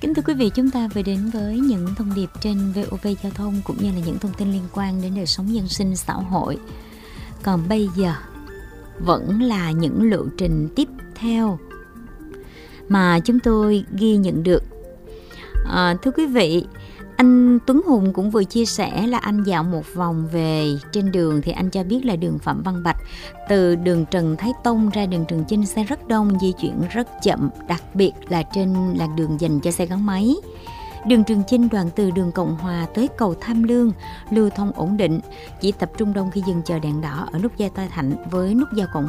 Kính thưa quý vị, chúng ta vừa đến với những thông điệp trên VOV Giao thông cũng như là những thông tin liên quan đến đời sống dân sinh xã hội. Còn bây giờ vẫn là những lộ trình tiếp theo mà chúng tôi ghi nhận được. Thưa quý vị, anh Tuấn Hùng cũng vừa chia sẻ là anh dạo một vòng về trên đường thì anh cho biết là đường Phạm Văn Bạch từ đường Trần Thái Tông ra đường Trường Chinh xe rất đông, di chuyển rất chậm, đặc biệt là trên làn đường dành cho xe gắn máy. Đường Trường Chinh đoạn từ đường Cộng Hòa tới cầu Tham Lương lưu thông ổn định, chỉ tập trung đông khi dừng chờ đèn đỏ ở nút giao Tân Thạnh với nút giao Cộng